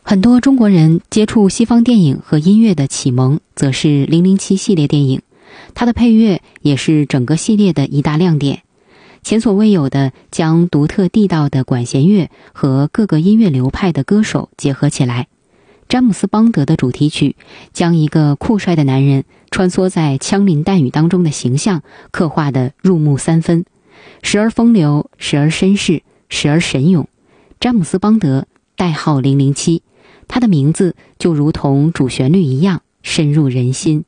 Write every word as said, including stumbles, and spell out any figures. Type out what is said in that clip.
很多中国人接触西方电影和音乐的启蒙则是零零七系列电影，它的配乐也是整个系列的一大亮点，前所未有的将独特地道的管弦乐和各个音乐流派的歌手结合起来。詹姆斯邦德的主题曲将一个酷帅的男人穿梭在枪林弹雨当中的形象刻画得入木三分，时而风流，时而绅士，时而神勇。詹姆斯邦德代号零零七，他的名字就如同主旋律一样深入人心。